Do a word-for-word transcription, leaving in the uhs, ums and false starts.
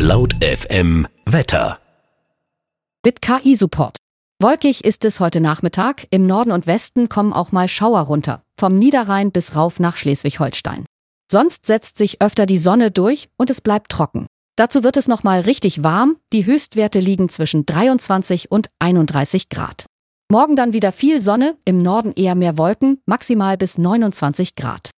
Laut F M Wetter. Mit K I-Support. Wolkig ist es heute Nachmittag. Im Norden und Westen kommen auch mal Schauer runter. Vom Niederrhein bis rauf nach Schleswig-Holstein. Sonst setzt sich öfter die Sonne durch und es bleibt trocken. Dazu wird es nochmal richtig warm. Die Höchstwerte liegen zwischen dreiundzwanzig und einunddreißig Grad. Morgen dann wieder viel Sonne, im Norden eher mehr Wolken, maximal bis neunundzwanzig Grad.